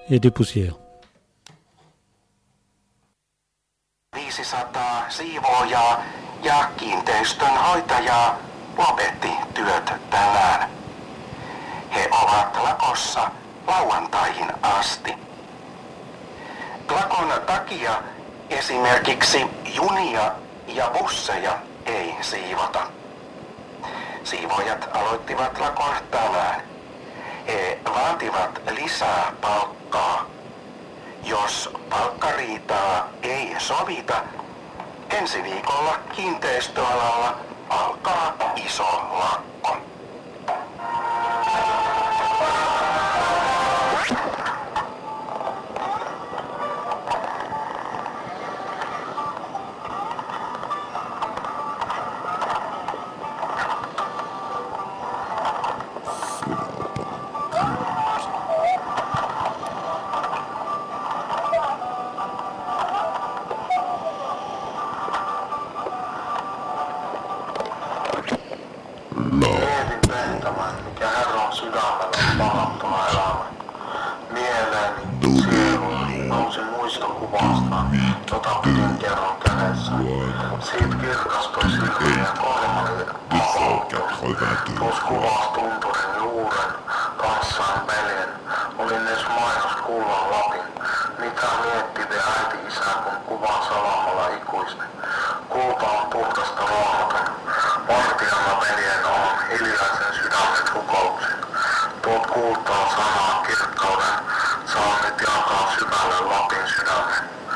et des poussières. 500 siivoojaa ja kiinteistönhoitajaa lopetti työt tänään. He ovat lakossa lauantaihin asti. Lakon takia esimerkiksi junia ja busseja ei siivota. Siivoojat aloittivat lakon tänään. He vaativat lisää palkkaa. Jos palkkariitaa ei sovita, ensi viikolla kiinteistöalalla alkaa iso lakko. Mietin tehtävän, mikä Herran sydämellä on parantaa elämä. Mieleeni, sieluuni nousi muistokuvasta, jota pidin kerran kädessä. Siitä kirkastui silmiä korvani avautui. Tuossa kuvassa tunturin juuren, kanssain veljen. Olin edes mainos kullan Lapin. Mitä mietti te äiti-isä, kun kuvaa salamalla ikuisesti. Kulta on puhdasta raamaton. Vartijalla veljen on hiljaisen sydämet rukouksen. Tuot kultaa sanaa kirkkauden, saa nyt jakaa syvälle Lapin sydämen.